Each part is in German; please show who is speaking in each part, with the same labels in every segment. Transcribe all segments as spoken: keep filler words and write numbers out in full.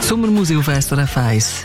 Speaker 1: Sommermusik auf S R F eins.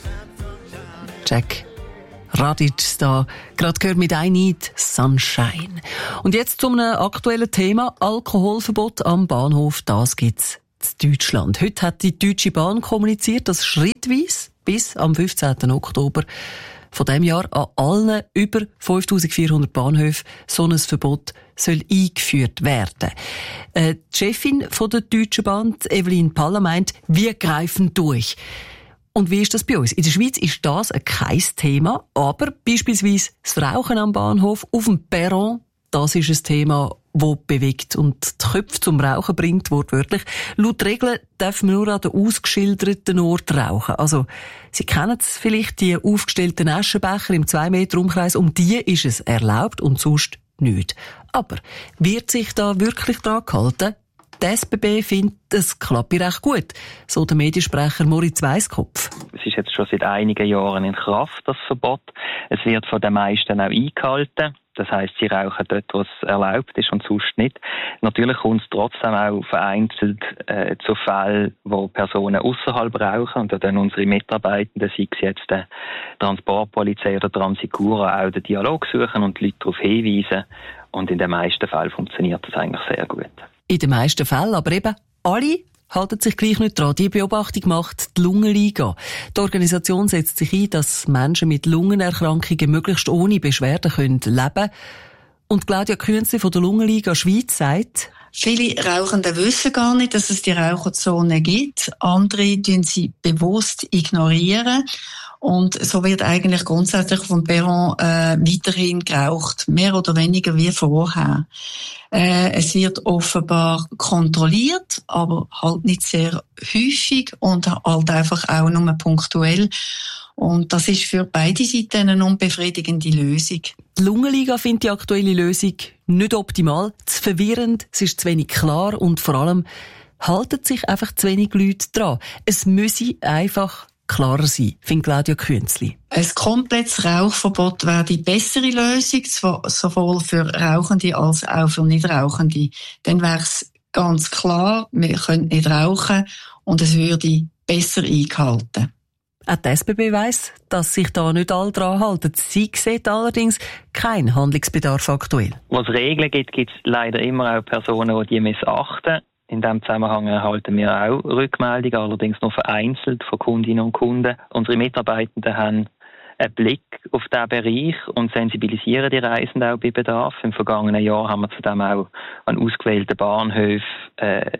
Speaker 1: Jack Radic da, gerade gehört mit «I Need Sunshine». Und jetzt zu einem aktuellen Thema: Alkoholverbot am Bahnhof. Das gibt's in Deutschland. Heute hat die Deutsche Bahn kommuniziert, dass schrittweise bis am fünfzehnten Oktober von diesem Jahr an allen über fünftausendvierhundert Bahnhöfen so ein Verbot soll eingeführt werden. Äh, die Chefin von der Deutschen Bahn, Evelyn Paller, meint, wir greifen durch. Und wie ist das bei uns? In der Schweiz ist das kein Thema, aber beispielsweise das Rauchen am Bahnhof, auf dem Perron, das ist ein Thema, das bewegt und die Köpfe zum Rauchen bringt, wortwörtlich. Laut Regeln darf man nur an den ausgeschilderten Ort rauchen. Also, Sie kennen es vielleicht, die aufgestellten Aschenbecher im zwei Meter Umkreis, um die ist es erlaubt und sonst nicht. Aber wird sich da wirklich dran gehalten? Die S B B findet, es klappt recht gut, so der Mediensprecher Moritz Weisskopf.
Speaker 2: Es ist jetzt schon seit einigen Jahren in Kraft, das Verbot. Es wird von den meisten auch eingehalten. Das heisst, sie rauchen dort, wo es erlaubt ist und sonst nicht. Natürlich kommt es trotzdem auch vereinzelt äh, zu Fällen, wo Personen außerhalb rauchen. Und da dann unsere Mitarbeitenden, sei es jetzt der Transportpolizei oder Transicura, auch den Dialog suchen und die Leute darauf hinweisen. Und in den meisten Fällen funktioniert das eigentlich sehr gut.
Speaker 1: In den meisten Fällen, aber eben alle halten sich gleich nicht dran. Die Beobachtung macht die Lungenliga. Die Organisation setzt sich ein, dass Menschen mit Lungenerkrankungen möglichst ohne Beschwerden können leben können. Und Claudia Künzli von der Lungenliga Schweiz sagt:
Speaker 3: Viele Rauchende wissen gar nicht, dass es die Raucherzone gibt. Andere tun sie bewusst ignorieren. Und so wird eigentlich grundsätzlich vom Perron äh, weiterhin geraucht, mehr oder weniger wie vorher. Äh, es wird offenbar kontrolliert, aber halt nicht sehr häufig und halt einfach auch nur punktuell. Und das ist für beide Seiten eine unbefriedigende Lösung.
Speaker 1: Die Lungenliga findet die aktuelle Lösung nicht optimal, zu verwirrend, es ist zu wenig klar und vor allem halten sich einfach zu wenig Leute dran. Es müsse einfach klarer sein, findet Claudia Künzli.
Speaker 3: Ein komplettes Rauchverbot wäre die bessere Lösung, sowohl für Rauchende als auch für Nichtrauchende. Dann wäre es ganz klar, wir können nicht rauchen und es würde besser eingehalten.
Speaker 1: Auch die S B B weiss, dass sich da nicht alle dran halten. Sie sieht allerdings keinen Handlungsbedarf aktuell.
Speaker 2: Wo es Regeln gibt, gibt es leider immer auch Personen, die die missachten. In diesem Zusammenhang erhalten wir auch Rückmeldungen, allerdings nur vereinzelt von Kundinnen und Kunden. Unsere Mitarbeitenden haben einen Blick auf diesen Bereich und sensibilisieren die Reisenden auch bei Bedarf. Im vergangenen Jahr haben wir zudem auch an ausgewählten Bahnhöfen äh,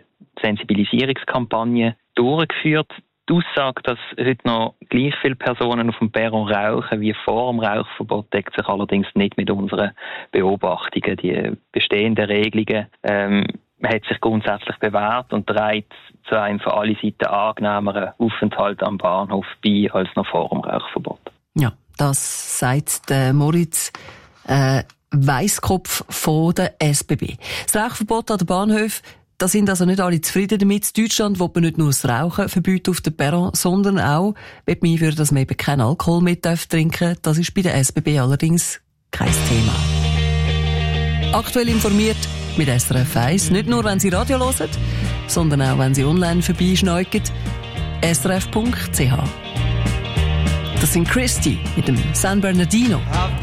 Speaker 2: Sensibilisierungskampagnen durchgeführt. Die Aussage, dass heute noch gleich viele Personen auf dem Perron rauchen wie vor dem Rauchverbot, deckt sich allerdings nicht mit unseren Beobachtungen. Die bestehenden Regelungen ähm, hat sich grundsätzlich bewährt und trägt zu einem für alle Seiten angenehmeren Aufenthalt am Bahnhof bei als noch vor dem Rauchverbot.
Speaker 1: Ja, das sagt der Moritz äh, Weisskopf von der S B B. Das Rauchverbot an den Bahnhöfen, da sind also nicht alle zufrieden damit. In Deutschland will man nicht nur das Rauchen verbieten auf dem Perron, sondern auch will man einführen, dass man eben keinen Alkohol mehr trinken darf. Das ist bei der S B B allerdings kein Thema. Aktuell informiert mit S R F eins, nicht nur, wenn Sie Radio hören, sondern auch, wenn Sie online vorbeischneuken. S R F Punkt C H. Das sind Christy mit dem San Bernardino.